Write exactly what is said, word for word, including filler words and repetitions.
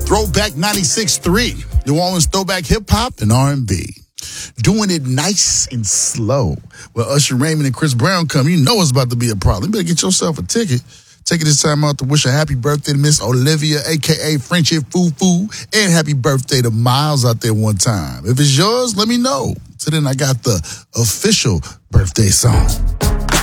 Throwback ninety-six point three. New Orleans throwback hip-hop and R and B. Doing it nice and slow. When Usher Raymond and Chris Brown come, you know it's about to be a problem. You better get yourself a ticket. Taking this time out to wish a happy birthday to Miss Olivia, a k a. Friendship Foo-Foo, and happy birthday to Miles out there one time. If it's yours, let me know. So then I got the official birthday song.